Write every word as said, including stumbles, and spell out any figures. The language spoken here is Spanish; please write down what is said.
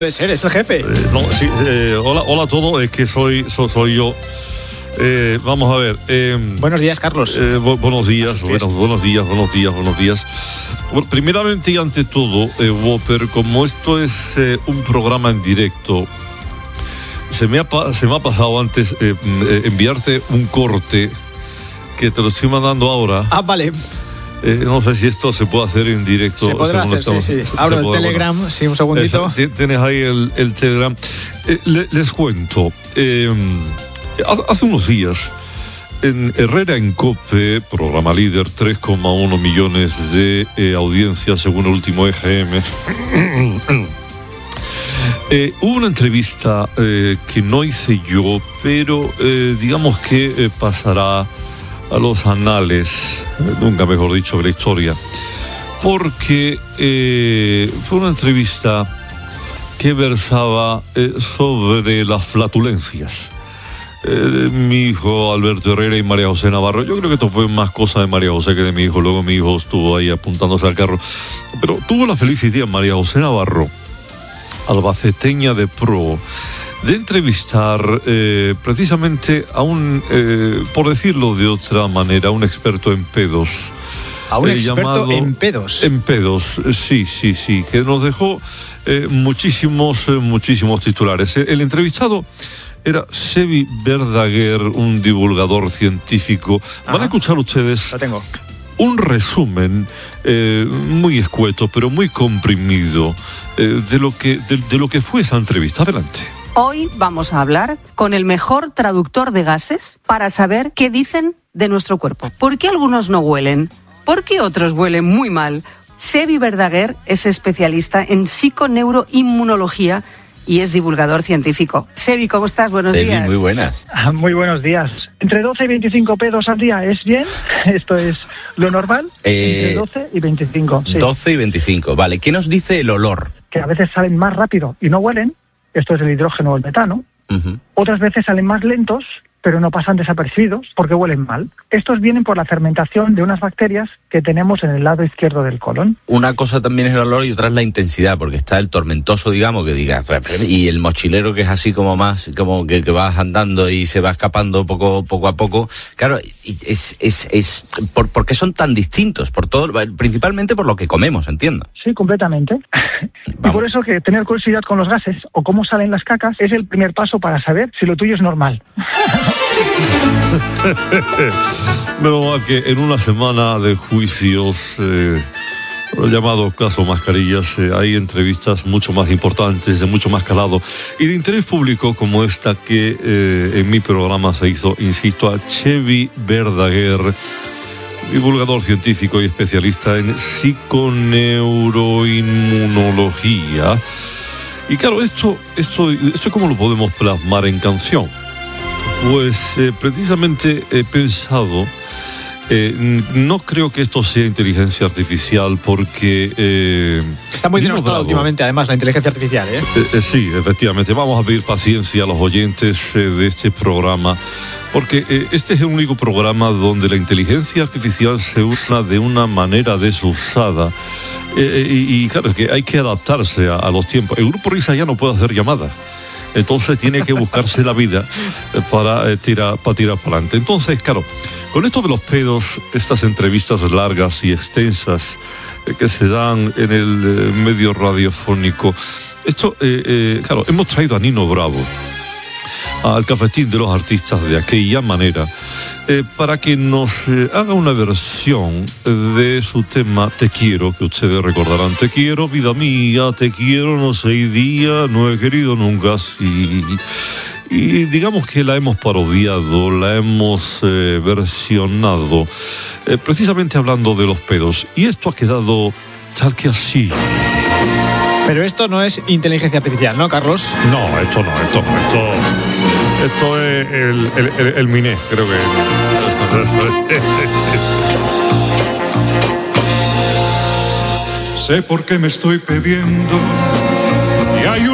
Puede ser, es el jefe. Eh, no, sí, eh, hola, hola a todos, es que soy, soy, soy yo. Eh, vamos a ver. Eh, buenos días, Carlos. Eh, bu- buenos días, buenos, buenos días, buenos días, buenos días. Bueno, primeramente y ante todo, eh, Whopper, como esto es eh, un programa en directo, se me ha, pa- se me ha pasado antes eh, eh, enviarte un corte que te lo estoy mandando ahora. Ah, vale. Eh, no sé si esto se puede hacer en directo. Se podrá hacer, estamos, sí, sí. Abro el puede, Telegram, bueno. sí, un segundito. Esa, tienes ahí el, el Telegram. Eh, le, les cuento. Eh, hace unos días, en Herrera en COPE, programa líder, tres coma uno millones de eh, audiencias según el último E G M. Eh, hubo una entrevista eh, que no hice yo, pero eh, digamos que eh, pasará a los anales, eh, nunca mejor dicho, de la historia, porque eh, fue una entrevista que versaba eh, sobre las flatulencias. Eh, mi hijo Alberto Herrera y María José Navarro. Yo creo que esto fue más cosa de María José que de mi hijo. Luego mi hijo estuvo ahí apuntándose al carro. Pero tuvo la feliz idea María José Navarro, albaceteña de pro, de entrevistar eh, precisamente a un, eh, por decirlo de otra manera, un experto en pedos. A un eh, experto llamado, en pedos. En pedos, sí, sí, sí, que nos dejó eh, muchísimos, eh, muchísimos titulares. El entrevistado era Sebi Verdaguer, un divulgador científico. Ajá. Van a escuchar ustedes Lo tengo. un resumen eh, muy escueto, pero muy comprimido eh, de lo que de, de lo que fue esa entrevista. Adelante. Hoy vamos a hablar con el mejor traductor de gases para saber qué dicen de nuestro cuerpo. ¿Por qué algunos no huelen? ¿Por qué otros huelen muy mal? Sebi Verdaguer es especialista en psiconeuroinmunología y es divulgador científico. Sebi, ¿cómo estás? Buenos Sebi, días. muy buenas. Ah, muy buenos días. ¿Entre doce y veinticinco pedos al día es bien? ¿Esto es lo normal? Eh, Entre doce y veinticinco, sí. doce y veinticinco, vale. ¿Qué nos dice el olor? Que a veces salen más rápido y no huelen. Esto es el hidrógeno o el metano. Uh-huh. Otras veces salen más lentos, pero no pasan desapercibidos porque huelen mal. Estos vienen por la fermentación de unas bacterias que tenemos en el lado izquierdo del colon. Una cosa también es el olor y otra es la intensidad, porque está el tormentoso, digamos, que digas, y el mochilero que es así como más, como que, que vas andando y se va escapando poco, poco a poco. Claro, es, es, es, ¿por, ¿por qué son tan distintos? Por todo, principalmente por lo que comemos, entiendo. Sí, completamente. Y por eso que tener curiosidad con los gases o cómo salen las cacas es el primer paso para saber si lo tuyo es normal. Menos mal que en una semana de juicios, eh, llamado caso mascarillas, eh, hay entrevistas mucho más importantes, de mucho más calado y de interés público como esta que eh, en mi programa se hizo, insisto, a Sebi Verdaguer, divulgador científico y especialista en psiconeuroinmunología. Y claro, esto, esto, esto ¿cómo lo podemos plasmar en canción? Pues eh, precisamente he pensado, eh, no creo que esto sea inteligencia artificial porque... Eh, Está muy denostada últimamente, además, la inteligencia artificial, ¿eh? Eh, eh, sí, efectivamente. Vamos a pedir paciencia a los oyentes eh, de este programa, porque eh, este es el único programa donde la inteligencia artificial se usa de una manera desusada. Eh, y, y claro, que hay que adaptarse a, a los tiempos. El Grupo Risa ya no puede hacer llamadas. Entonces tiene que buscarse la vida para, eh, tirar, para tirar para adelante. Entonces, claro, con esto de los pedos, estas entrevistas largas y extensas eh, que se dan en el eh, medio radiofónico, esto, eh, eh, claro, hemos traído a Nino Bravo al cafetín de los artistas de aquella manera, eh, para que nos eh, haga una versión de su tema Te quiero, que ustedes recordarán. Te quiero, vida mía, te quiero, no sé día, no he querido nunca así. Y digamos que la hemos parodiado, la hemos eh, versionado, eh, precisamente hablando de los pedos. Y esto ha quedado tal que así. Pero esto no es inteligencia artificial, ¿no, Carlos? No, esto no, esto no, esto... Esto es el, el, el, el Miné, creo que. Sé por qué me estoy pidiendo